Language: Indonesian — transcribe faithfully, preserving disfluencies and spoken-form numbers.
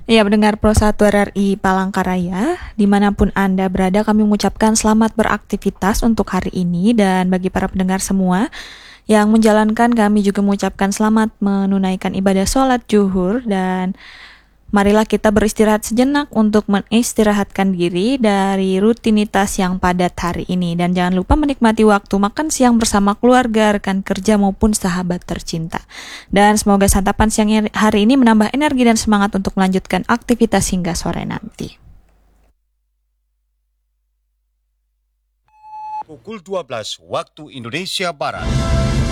Ya, mendengar Pro satu R R I Palangkaraya, dimanapun Anda berada, kami mengucapkan selamat beraktivitas untuk hari ini, dan bagi para pendengar semua yang menjalankan, kami juga mengucapkan selamat menunaikan ibadah sholat zuhur, dan marilah kita beristirahat sejenak untuk menistirahatkan diri dari rutinitas yang padat hari ini. Dan jangan lupa menikmati waktu makan siang bersama keluarga, rekan kerja maupun sahabat tercinta. Dan semoga santapan siang hari ini menambah energi dan semangat untuk melanjutkan aktivitas hingga sore nanti. Pukul dua belas waktu Indonesia Barat.